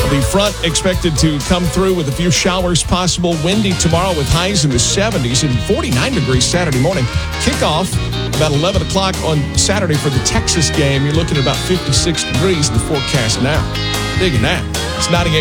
The front expected to come through with a few showers possible. Windy tomorrow with highs in the 70s and 49 degrees Saturday morning. Kickoff about 11 o'clock on Saturday for the Texas game. You're looking at about 56 degrees in the forecast now. Digging that. It's 98.